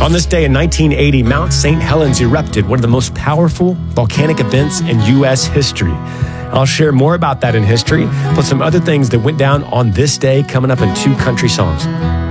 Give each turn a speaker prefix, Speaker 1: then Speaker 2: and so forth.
Speaker 1: On this day in 1980, Mount St. Helens erupted, one of the most powerful volcanic events in U.S. history. I'll share more about that in history, plus some other things that went down on this day coming up in 2 country songs.